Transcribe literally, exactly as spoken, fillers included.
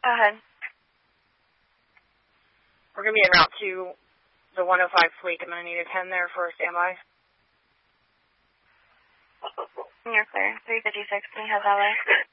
Go ahead. We're going to be en route to the one oh five fleet. I'm going to need a ten there for a standby. You're clear. three fifty-six, can you have that way?